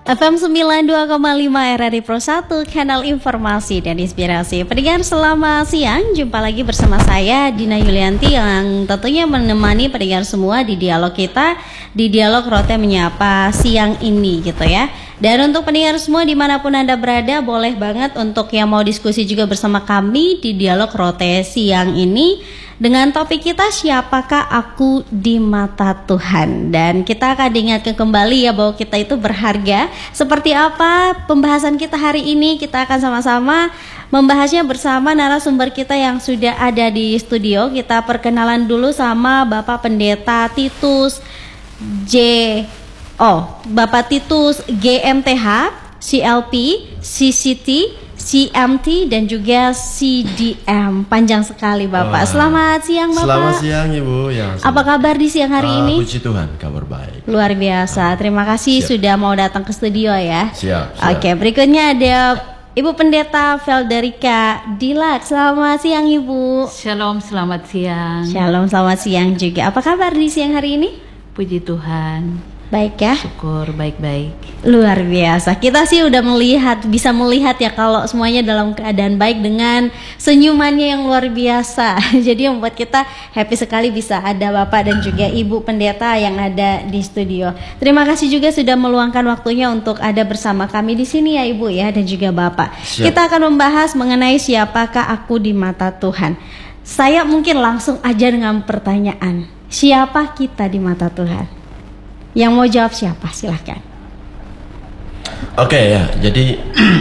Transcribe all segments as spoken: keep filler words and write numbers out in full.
F M sembilan puluh dua koma lima R R I Pro satu, kanal informasi dan inspirasi. Pendengar selamat siang, jumpa lagi bersama saya Dina Yulianti yang tentunya menemani pendengar semua di dialog kita, di dialog Rote Menyapa siang ini gitu ya. Dan untuk pendengar semua dimanapun Anda berada, boleh banget untuk yang mau diskusi juga bersama kami di dialog Rote siang ini dengan topik kita, siapakah aku di mata Tuhan. Dan kita akan diingatkan kembali ya bahwa kita itu berharga. Seperti apa pembahasan kita hari ini, kita akan sama-sama membahasnya bersama narasumber kita yang sudah ada di studio. Kita perkenalan dulu sama Bapak Pendeta Titus J Oh, Bapak Titus G M T H, C L P, C C T, C M T dan juga C D M. Panjang sekali Bapak. Wah. Selamat siang Bapak. Selamat siang Ibu. Ya, apa kabar di siang hari uh, ini? Puji Tuhan, kabar baik. Luar biasa. Terima kasih siap. Sudah mau datang ke studio ya. Siap. siap. Oke, berikutnya ada Ibu Pendeta Felderika Dilak. Selamat siang Ibu. Shalom, selamat siang. Shalom, selamat siang juga. Apa kabar di siang hari ini? Puji Tuhan. Baik ya. Syukur baik-baik. Luar biasa. Kita sih udah melihat, bisa melihat ya kalau semuanya dalam keadaan baik dengan senyumannya yang luar biasa. Jadi membuat kita happy sekali bisa ada Bapak dan juga Ibu Pendeta yang ada di studio. Terima kasih juga sudah meluangkan waktunya untuk ada bersama kami di sini ya Ibu ya dan juga Bapak. Siap. Kita akan membahas mengenai siapakah aku di mata Tuhan. Saya mungkin langsung aja dengan pertanyaan. Siapa kita di mata Tuhan? Yang mau jawab siapa? Silahkan. Oke okay, ya, jadi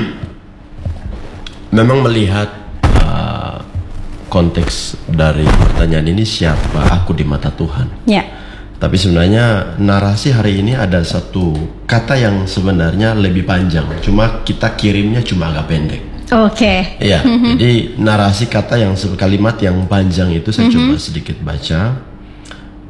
memang melihat uh, konteks dari pertanyaan ini, siapa aku di mata Tuhan. Ya. Tapi sebenarnya narasi hari ini ada satu kata yang sebenarnya lebih panjang, cuma kita kirimnya cuma agak pendek. Oke. Okay. Ya, mm-hmm. Jadi narasi kata yang kalimat yang panjang itu saya mm-hmm. coba sedikit baca.